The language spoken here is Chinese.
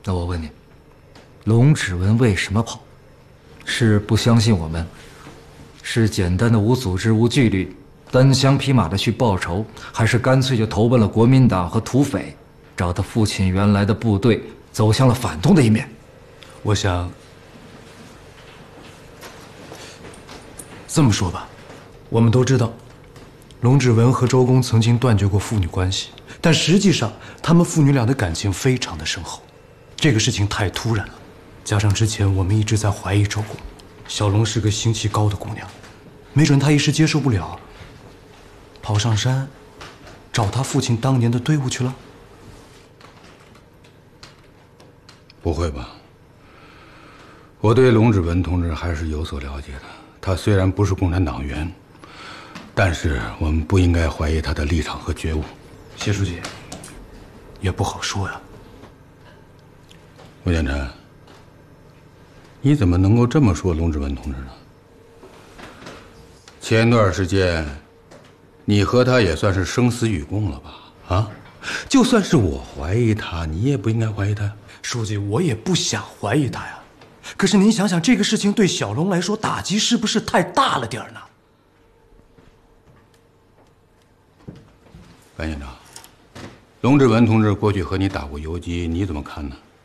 那我问你，龙芷文为什么跑？是不相信我们？是简单的无组织、无纪律，单枪匹马的去报仇，还是干脆就投奔了国民党和土匪，找他父亲原来的部队，走向了反动的一面？ 我想这么说吧，我们都知道，龙芷文和周公曾经断绝过父女关系，但实际上他们父女俩的感情非常的深厚。这个事情太突然了，加上之前我们一直在怀疑周公，小龙是个心气高的姑娘，没准她一时接受不了，跑上山找他父亲当年的队伍去了。 不会吧？我对龙芷文同志还是有所了解的。他虽然不是共产党员，但是我们不应该怀疑他的立场和觉悟。 谢书记，也不好说呀。 魏建成，你怎么能够这么说龙芷文同志呢？前段时间，你和他也算是生死与共了吧？啊，就算是我怀疑他，你也不应该怀疑他呀。 书记，我也不想怀疑他呀。可是您想想，这个事情对小龙来说打击是不是太大了点儿呢？ 白县长，龙芷文同志过去和你打过游击，你怎么看呢？